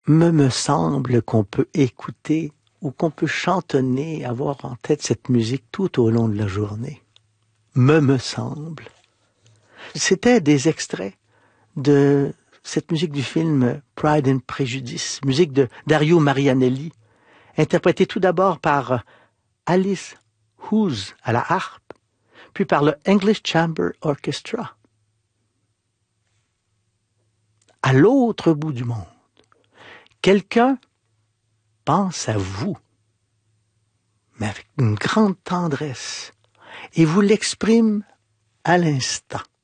me semble qu'on peut écouter ou qu'on peut chantonner, avoir en tête cette musique tout au long de la journée. Me semble. C'était des extraits de cette musique du film Pride and Prejudice, musique de Dario Marianelli, interprétée tout d'abord par Alice Hoose à la harpe, puis par le English Chamber Orchestra. À l'autre bout du monde, quelqu'un pense à vous, mais avec une grande tendresse, et vous l'exprime à l'instant.